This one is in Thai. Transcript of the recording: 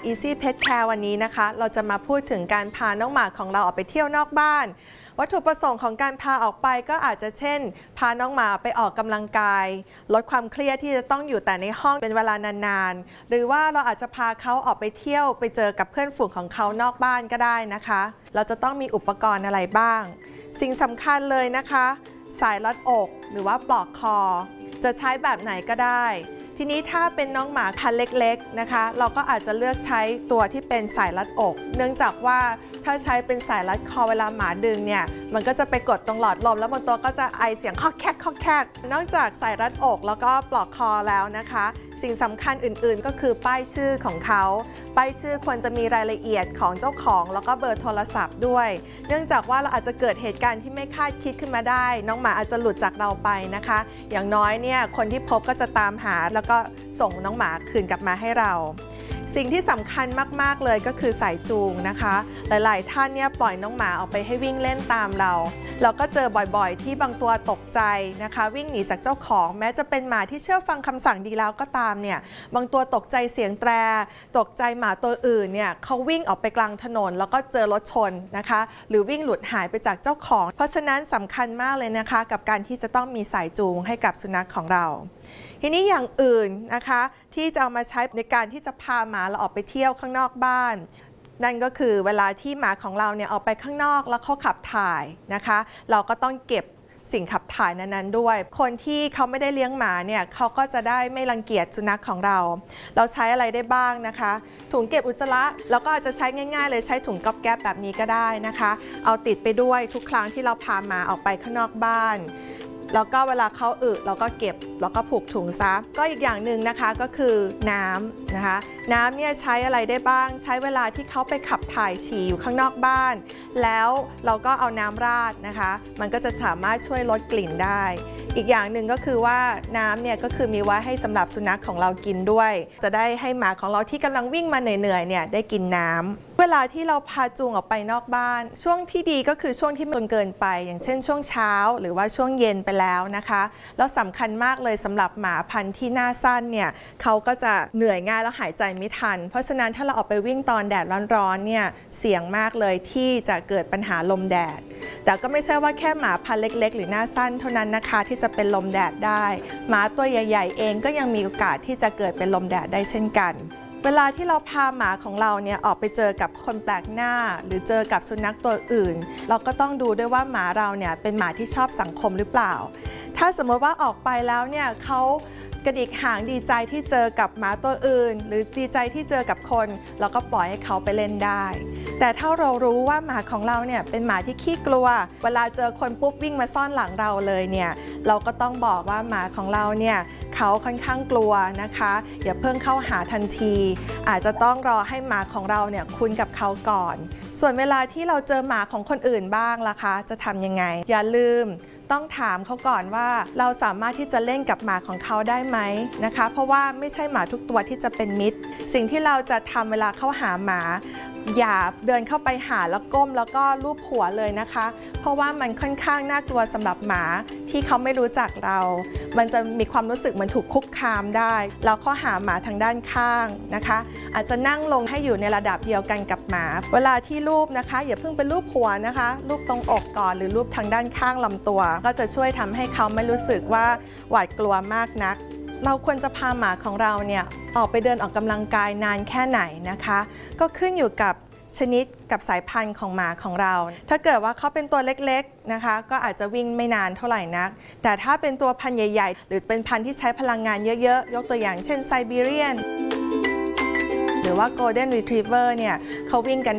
Easy Pet Care วันนี้นะคะเราจะมาพูดถึงการพาน้องหมาของเราออกไปเที่ยวนอกบ้านวัตถุประสงค์ของการพาออกไปก็อาจจะเช่นพาน้องหมาไปออกกำลังกายลดความเครียดที่จะต้องอยู่แต่ในห้องเป็นเวลานานๆหรือว่าเราอาจจะพาเขาออกไปเที่ยวไปเจอกับเพื่อนฝูงของเขานอกบ้านก็ได้นะคะเราจะต้องมีอุปกรณ์อะไรบ้างสิ่งสำคัญเลยนะคะสายรัดอกหรือว่าปลอกคอจะใช้แบบไหนก็ได้ทีนี้ถ้าเป็นน้องหมาพันธุ์เล็กๆนะคะเราก็อาจจะเลือกใช้ตัวที่เป็นสายรัดอกเนื่องจากว่าถ้าใช้เป็นสายรัดคอเวลาหมาดึงเนี่ยมันก็จะไปกดตรงหลอดลมแล้วบางตัวก็จะไอเสียงคอกแคกคอกแคกนอกจากสายรัดอกแล้วก็ปลอกคอแล้วนะคะสิ่งสำคัญอื่นๆก็คือป้ายชื่อของเขาป้ายชื่อควรจะมีรายละเอียดของเจ้าของแล้วก็เบอร์โทรศัพท์ด้วยเนื่องจากว่าเราอาจจะเกิดเหตุการณ์ที่ไม่คาดคิดขึ้นมาได้น้องหมาอาจจะหลุดจากเราไปนะคะอย่างน้อยเนี่ยคนที่พบก็จะตามหาแล้วก็ส่งน้องหมาคืนกลับมาให้เราสิ่งที่สำคัญมากๆเลยก็คือสายจูงนะคะหลายๆท่านเนี่ยปล่อยน้องหมาออกไปให้วิ่งเล่นตามเราก็เจอบ่อยๆที่บางตัวตกใจนะคะวิ่งหนีจากเจ้าของแม้จะเป็นหมาที่เชื่อฟังคำสั่งดีแล้วก็ตามเนี่ยบางตัวตกใจเสียงแตรตกใจหมาตัวอื่นเนี่ยเขาวิ่งออกไปกลางถนนแล้วก็เจอรถชนนะคะหรือวิ่งหลุดหายไปจากเจ้าของเพราะฉะนั้นสำคัญมากเลยนะคะกับการที่จะต้องมีสายจูงให้กับสุนัขของเราทีนี้อย่างอื่นนะคะที่จะเอามาใช้ในการที่จะพาหมาเราออกไปเที่ยวข้างนอกบ้านนั่นก็คือเวลาที่หมาของเราเนี่ยออกไปข้างนอกแล้วเขาขับถ่ายนะคะเราก็ต้องเก็บสิ่งขับถ่ายนั้นๆด้วยคนที่เขาไม่ได้เลี้ยงหมาเนี่ยเขาก็จะได้ไม่รังเกียจสุนัขของเราใช้อะไรได้บ้างนะคะถุงเก็บอุจจาระแล้วก็อาจจะใช้ง่ายๆเลยใช้ถุงก๊อบแก๊บแบบนี้ก็ได้นะคะเอาติดไปด้วยทุกครั้งที่เราพาหมาออกไปข้างนอกบ้านแล้วก็เวลาเขาอึเราก็เก็บแล้วก็ผูกถุงซะก็อีกอย่างหนึ่งนะคะก็คือน้ำนะคะน้ำเนี่ยใช้อะไรได้บ้างใช้เวลาที่เขาไปขับถ่ายฉี่อยู่ข้างนอกบ้านแล้วเราก็เอาน้ำราดนะคะมันก็จะสามารถช่วยลดกลิ่นได้อีกอย่างหนึ่งก็คือว่าน้ำเนี่ยก็คือมีไว้ให้สำหรับสุนัขของเรากินด้วยจะได้ให้หมาของเราที่กำลังวิ่งมาเหนื่อยๆเนี่ยได้กินน้ำเวลาที่เราพาจูงออกไปนอกบ้านช่วงที่ดีก็คือช่วงที่มันเกินไปอย่างเช่นช่วงเช้าหรือว่าช่วงเย็นไปแล้วนะคะแล้วสำคัญมากเลยสำหรับหมาพันธุ์ที่หน้าสั้นเนี่ยเขาก็จะเหนื่อยง่ายแล้วหายใจไม่ทันเพราะฉะนั้นถ้าเราออกไปวิ่งตอนแดดร้อนๆเนี่ยเสี่ยงมากเลยที่จะเกิดปัญหาลมแดดแต่ก็ไม่ใช่ว่าแค่หมาพันธุ์เล็กๆหรือหน้าสั้นเท่านั้นนะคะที่จะเป็นลมแดดได้หมาตัวใหญ่ๆเองก็ยังมีโอกาสที่จะเกิดเป็นลมแดดได้เช่นกันเวลาที่เราพาหมาของเราเนี่ยออกไปเจอกับคนแปลกหน้าหรือเจอกับสุนัขตัวอื่นเราก็ต้องดูด้วยว่าหมาเราเนี่ยเป็นหมาที่ชอบสังคมหรือเปล่าถ้าสมมติว่าออกไปแล้วเนี่ยเขากระดิกหางดีใจที่เจอกับหมาตัวอื่นหรือดีใจที่เจอกับคนเราก็ปล่อยให้เขาไปเล่นได้แต่ถ้าเรารู้ว่าหมาของเราเนี่ยเป็นหมาที่ขี้กลัวเวลาเจอคนปุ๊บวิ่งมาซ่อนหลังเราเลยเนี่ยเราก็ต้องบอกว่าหมาของเราเนี่ยเขาค่อนข้างกลัวนะคะอย่าเพิ่งเข้าหาทันทีอาจจะต้องรอให้หมาของเราเนี่ยคุ้นกับเขาก่อนส่วนเวลาที่เราเจอหมาของคนอื่นบ้างล่ะคะจะทำยังไงอย่าลืมต้องถามเขาก่อนว่าเราสามารถที่จะเล่นกับหมาของเขาได้ไหมนะคะเพราะว่าไม่ใช่หมาทุกตัวที่จะเป็นมิตรสิ่งที่เราจะทำเวลาเข้าหาหมาอย่าเดินเข้าไปหาแล้วก้มแล้วก็ลูบหัวเลยนะคะเพราะว่ามันค่อนข้างน่ากลัวสำหรับหมาที่เขาไม่รู้จักเรามันจะมีความรู้สึกเหมือนถูกคุกคามได้เราเข้าหาหมาทางด้านข้างนะคะอาจจะนั่งลงให้อยู่ในระดับเดียวกันกับหมาเวลาที่ลูบนะคะอย่าเพิ่งเป็นลูบหัวนะคะลูบตรงอกก่อนหรือลูบทางด้านข้างลำตัวก็จะช่วยทำให้เขาไม่รู้สึกว่าหวาดกลัวมากนักเราควรจะพาหมาของเราเนี่ยออกไปเดินออกกำลังกายนานแค่ไหนนะคะก็ขึ้นอยู่กับชนิดกับสายพันธุ์ของหมาของเราถ้าเกิดว่าเขาเป็นตัวเล็กๆนะคะก็อาจจะวิ่งไม่นานเท่าไหร่นักแต่ถ้าเป็นตัวพันธุ์ใหญ่ๆหรือเป็นพันธุ์ที่ใช้พลังงานเยอะๆยกตัวอย่างเช่นไซบีเรียนหรือว่าโกลเด้นรีทรีเวอร์เนี่ยเขาวิ่งกัน